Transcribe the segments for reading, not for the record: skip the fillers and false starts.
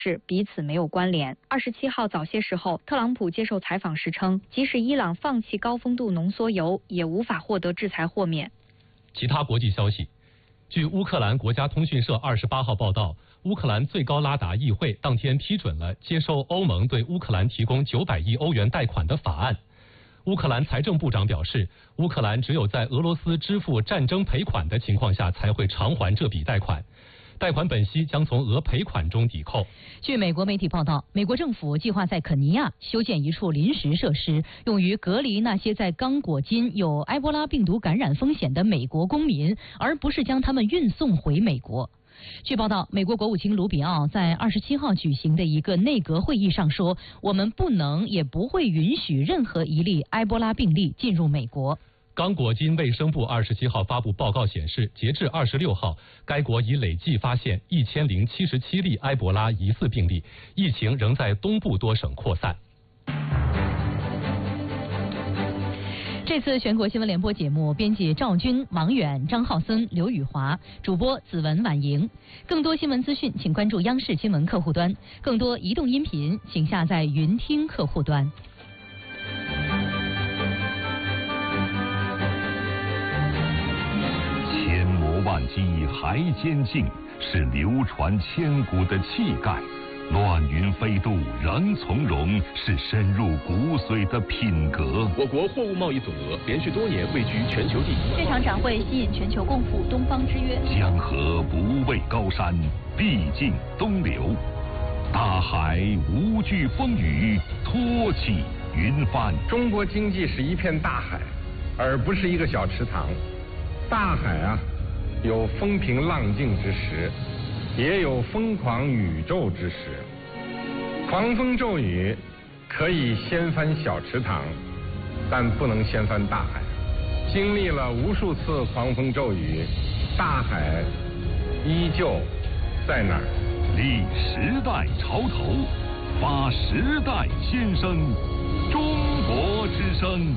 是彼此没有关联。27号早些时候，特朗普接受采访时称，即使伊朗放弃高丰度浓缩铀，也无法获得制裁豁免。 其他国际消息，据乌克兰国家通讯社28号报道，乌克兰最高拉达议会当天批准了接受欧盟对乌克兰提供900亿欧元贷款的法案。乌克兰财政部长表示，乌克兰只有在俄罗斯支付战争赔款的情况下才会偿还这笔贷款。贷款本息将从额赔款中抵扣。 据美国媒体报道，美国政府计划在肯尼亚修建一处临时设施，用于隔离那些在刚果金有埃博拉病毒感染风险的美国公民，而不是将他们运送回美国。据报道，美国国务卿卢比奥在27号举行的一个内阁会议上说，我们不能也不会允许任何一例埃博拉病例进入美国。 刚果金卫生部27号发布报告显示，截至26号，该国已累计发现1077例埃博拉疑似病例，疫情仍在东部多省扩散。 这次全国新闻联播节目，编辑赵军、王远、张浩森、刘宇华，主播子文、婉莹。更多新闻资讯，请关注央视新闻客户端；更多移动音频，请下载云听客户端。 千磨万击还坚劲，是流传千古的气概；乱云飞渡仍从容，是深入骨髓的品格。 我国货物贸易总额连续多年位居全球第一。 这场展会吸引全球共赴东方之约。 江河不畏高山，必尽东流；大海无惧风雨，托起云帆。 中国经济是一片大海，而不是一个小池塘。大海啊，有风平浪静之时，也有疯狂宇宙之时。狂风骤雨可以掀翻小池塘，但不能掀翻大海。经历了无数次狂风骤雨，大海依旧在那儿。 立时代潮头，发时代新声，中国之声。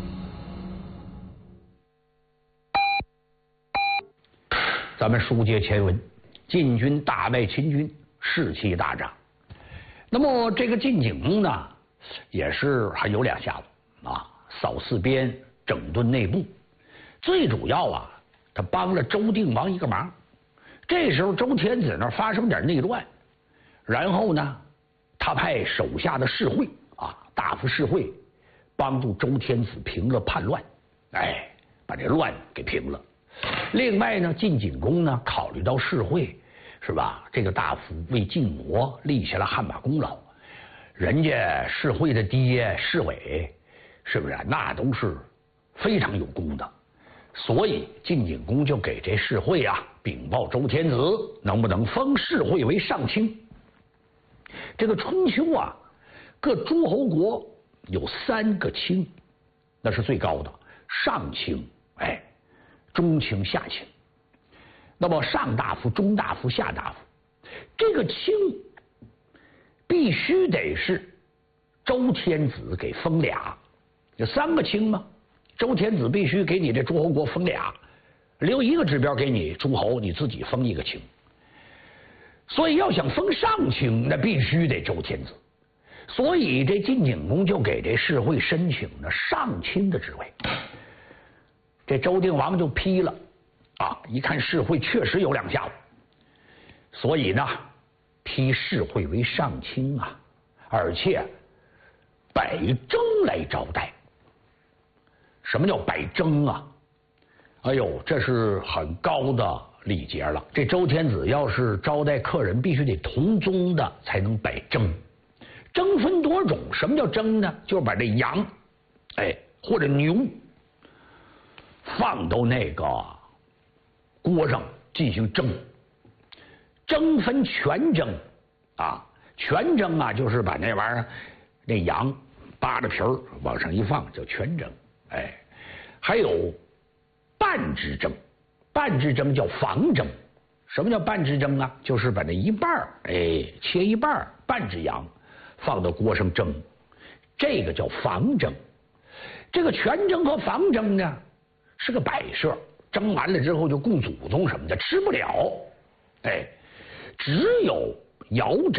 咱们书接前文，晋军大败秦军，士气大涨。那么这个晋景公呢，也是还有两下子啊，扫四边，整顿内部。最主要啊，他帮了周定王一个忙。这时候周天子那发生点内乱，然后呢，他派手下的士会啊，大夫士会帮助周天子平了叛乱，哎，把这乱给平了。另外呢，晋景公呢考虑到士会是吧，这个大夫为晋国立下了汗马功劳，人家士会的爹士伟是不是那都是非常有功的，所以晋景公就给这士会啊禀报周天子，能不能封士会为上卿。这个春秋啊，各诸侯国有3个卿，那是最高的上卿，哎，中卿、下卿。那么上大夫、中大夫、下大夫，这个卿必须得是周天子给封俩，有3个卿嘛，周天子必须给你这诸侯国封俩，留一个指标给你诸侯，你自己封一个卿。所以要想封上卿，那必须得周天子。所以这晋景公就给这士会申请了上卿的职位。这周定王就批了啊，一看士会确实有两下子，所以呢批士会为上卿啊，而且摆征来招待。什么叫摆征啊？哎呦，这是很高的礼节了。这周天子要是招待客人，必须得同宗的才能摆征。征分多种，什么叫征呢？就是把这羊，哎，或者牛放到那个锅上进行蒸。蒸分全蒸啊，全蒸啊，就是把那玩意儿那羊扒着皮儿往上一放叫全蒸。哎，还有半只蒸，半只蒸叫房蒸。什么叫半只蒸啊？就是把那一半哎切一半，半只羊放到锅上蒸，这个叫房蒸。这个全蒸和房蒸呢是个摆设，蒸完了之后就供祖宗什么的吃不了，哎，只有窑蒸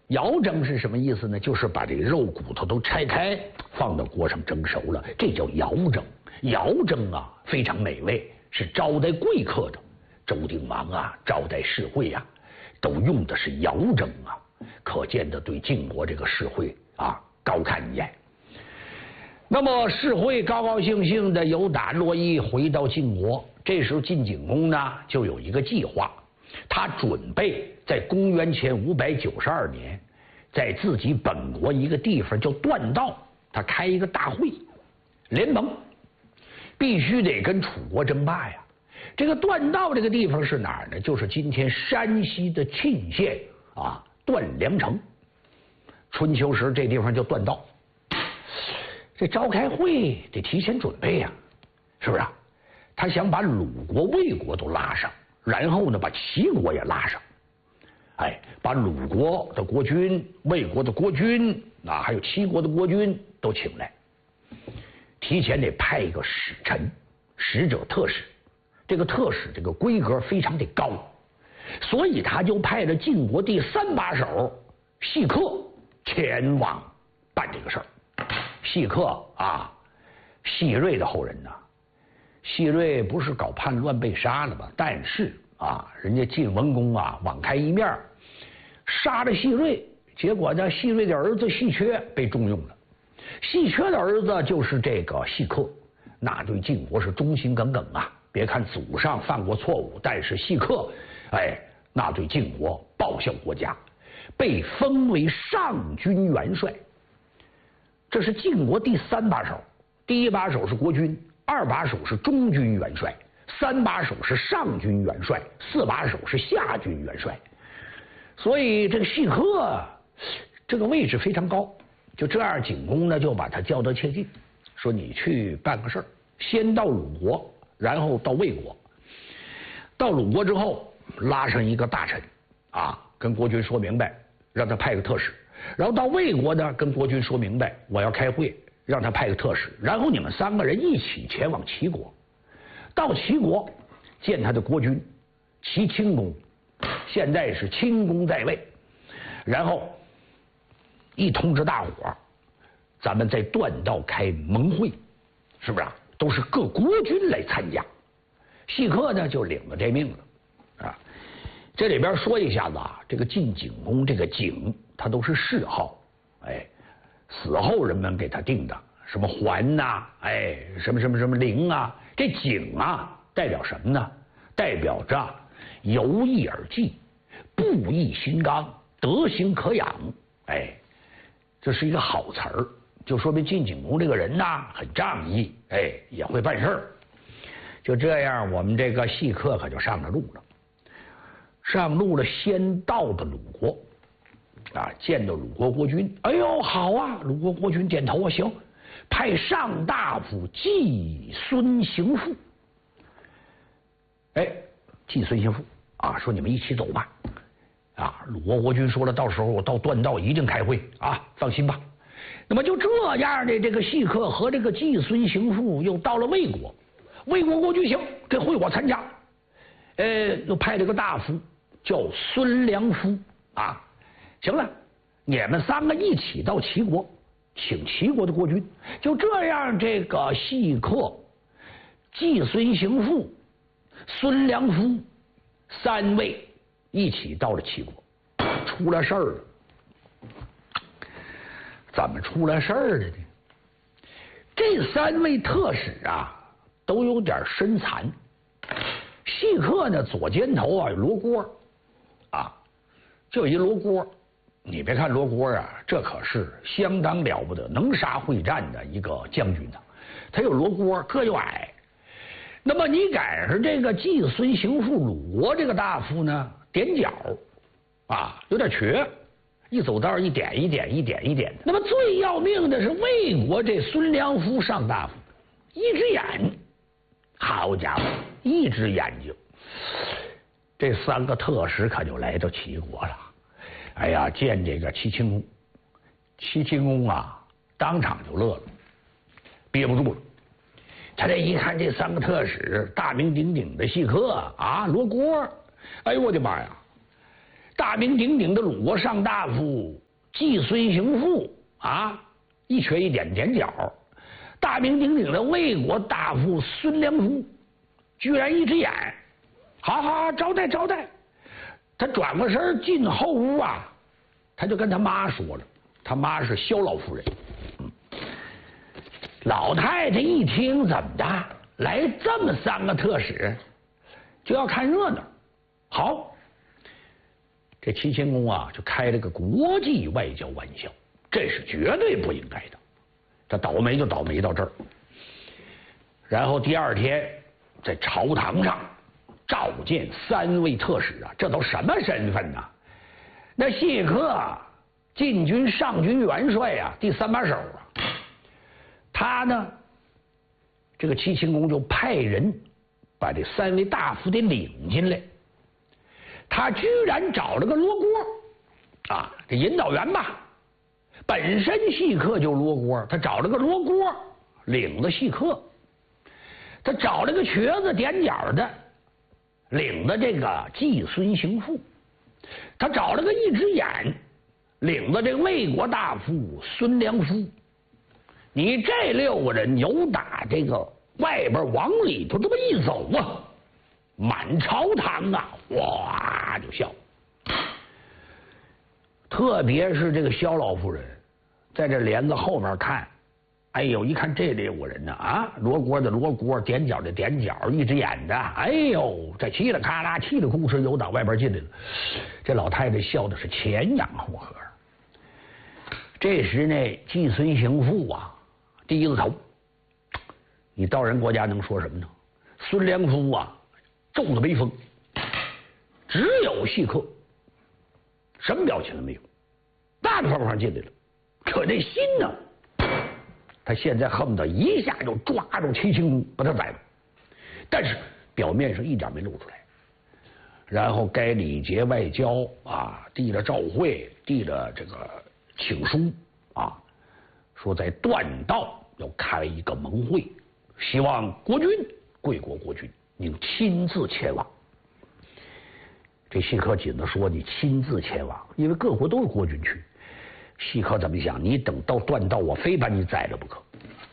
窑蒸是什么意思呢？就是把这个肉骨头都拆开，放到锅上蒸熟了，这叫窑蒸。窑蒸啊，非常美味，是招待贵客的。周定王啊，招待世会啊，都用的是窑蒸啊，可见的对晋国这个世会啊高看一眼。那么世会高高兴兴的由打洛邑回到晋国，这时候晋景公呢就有一个计划，他准备在公元前592年，在自己本国一个地方叫段道，他开一个大会，联盟，必须得跟楚国争霸呀。这个段道这个地方是哪儿呢？就是今天山西的沁县啊，段梁城。春秋时这地方叫段道。这召开会得提前准备呀，是不是啊？他想把鲁国、魏国都拉上，然后呢把齐国也拉上，哎，把鲁国的国君、魏国的国君啊，还有齐国的国君都请来。提前得派一个使臣，使者特使。这个特使这个规格非常的高，所以他就派了晋国第3把手细客前往办这个事儿。细客啊，细锐的后人呐。细锐不是搞叛乱被杀了吗？但是啊，人家晋文公啊网开一面，杀了细锐，结果呢，细锐的儿子细缺被重用了。细缺的儿子就是这个细客，那对晋国是忠心耿耿啊。别看祖上犯过错误，但是细客，哎，那对晋国报效国家，被封为上军元帅。这是晋国第3把手，第1把手是国君，2把手是中军元帅，3把手是上军元帅，4把手是下军元帅。所以这个细客这个位置非常高。就这样，景公呢就把他叫到切近，说你去办个事儿，先到鲁国，然后到魏国。到鲁国之后，拉上一个大臣啊，跟国君说明白，让他派个特使。然后到魏国呢，跟国君说明白，我要开会，让他派个特使。然后你们3个人一起前往齐国，到齐国见他的国君齐顷公，现在是顷公在位。然后一通知大伙，咱们在段道开盟会，是不是啊？都是各国君来参加。细客呢就领了这命了啊。这里边说一下子啊，这个晋景公这个景，他都是谥号，哎，死后人们给他定的，什么桓呐，哎，什么什么什么陵啊。这景啊代表什么呢？代表着由义而济，布义兴刚，德行可养，哎，这是一个好词儿，就说明晋景公这个人呐很仗义，哎，也会办事儿。就这样，我们这个细客可就上了路了。上路了，先到的鲁国啊，见到鲁国国君，哎呦，好啊！鲁国国君点头啊，行，派上大夫季孙行父。哎，季孙行父啊，说你们一起走吧。啊，鲁国国君说了，到时候我到段道一定开会啊，放心吧。那么就这样的，这个细客和这个季孙行父又到了魏国，魏国国君行，这会我参加。又派了个大夫叫孙良夫啊，行了，你们3个一起到齐国，请齐国的国君。就这样，这个细客、季孙行父、孙良夫3位一起到了齐国。出了事儿了，怎么出了事儿了呢？这3位特使啊，都有点身残。细客呢，左肩头啊有罗锅啊，就一罗锅。你别看罗锅啊，这可是相当了不得，能杀会战的一个将军呢。他有罗锅，个又矮。那么你赶上这个季孙行父鲁国这个大夫呢，踮脚啊，有点瘸，一走道一点一点一点一点的。那么最要命的是魏国这孙良夫上大夫，一只眼，好家伙，一只眼睛。这3个特使可就来到齐国了。哎呀，见这个齐顷公，齐顷公啊，当场就乐了，憋不住了。他这一看，这3个特使大名鼎鼎的细客啊，罗锅，哎呦我的妈呀！ 大名鼎鼎的鲁国上大夫季孙行父啊，一瘸一点脚；大名鼎鼎的魏国大夫孙良夫，居然一只眼。好，招待。他转过身进后屋啊，他就跟他妈说了，他妈是萧老夫人。老太太一听，怎么的，来这么3个特使，就要看热闹。好，这齐秦公啊，就开了个国际外交玩笑，这是绝对不应该的。他倒霉就倒霉到这儿。然后第2天，在朝堂上召见3位特使啊，这都什么身份呢？那谢克晋军上军元帅啊，第3把手啊。他呢，这个齐秦公就派人把这3位大夫得领进来。他居然找了个罗锅啊，这引导员吧，本身细客就罗锅，他找了个罗锅领的细客，他找了个瘸子点脚的领的这个季孙行父，他找了个一只眼领的这个魏国大夫孙良夫。你这6个人由打这个外边往里头这么一走啊，满朝堂啊，哇就笑。特别是这个萧老夫人，在这帘子后面看，哎呦，一看这6个人呢啊，罗锅的罗锅，点脚的点脚，一只眼的，哎呦，这嘁里咔啦，嘁里咕哧，由打外边进来了。这老太太笑的是前仰后合。这时呢，季孙行父啊，低着头，你到人国家能说什么呢？孙良夫啊，皱着眉峰，只有细客，什么表情都没有，大大方方进来了。可这心呢，他现在恨不得一下就抓住齐秦公，把他宰了。但是表面上一点没露出来。然后该礼节外交啊，递了照会，递了这个请书啊，说在段道要开一个盟会，希望国君贵国国君您亲自前往。这细客紧着说：“你亲自前往，因为各国都是国君去。”细客怎么想？你等到段道，我非把你宰了不可。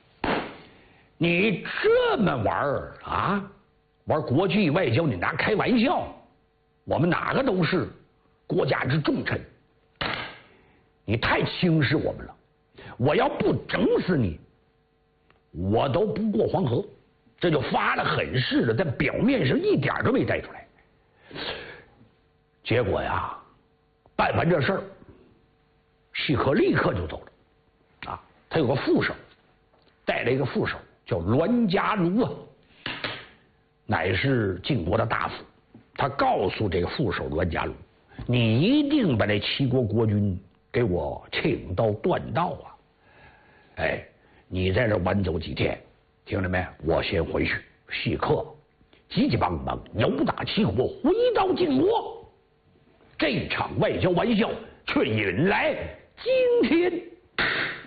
你这么玩啊？玩国际外交，你拿开玩笑？我们哪个都是国家之重臣，你太轻视我们了。我要不整死你，我都不过黄河。这就发了狠誓了，但表面上一点都没带出来。结果呀，办完这事儿，细客立刻就走了。啊，他有个副手，带了一个副手叫栾家如啊，乃是晋国的大夫。他告诉这个副手栾家如，你一定把这齐国国君给我请到段道啊！哎，你在这晚走几天，听着没？我先回去。细客急急忙忙扭打齐国，回到晋国。这场外交玩笑却引来惊天